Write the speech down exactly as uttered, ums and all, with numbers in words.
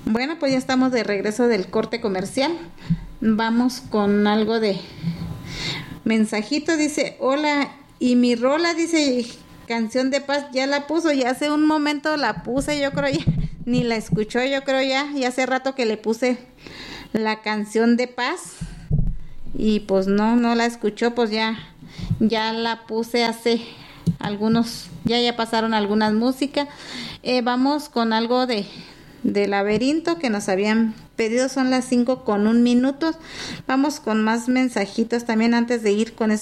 Bueno, pues ya estamos de regreso del corte comercial. Vamos con algo de mensajito. Dice, hola, y mi rola, dice, Canción de Paz, ya la puso, ya hace un momento la puse, yo creo ya, ni la escuchó, yo creo ya, y hace rato que le puse la Canción de Paz, y pues no, no la escuchó, pues ya, ya la puse hace algunos, ya, ya pasaron algunas músicas. Eh, vamos con algo de de Laberinto que nos habían pedido, son las cinco con un minuto. Vamos con más mensajitos también antes de ir con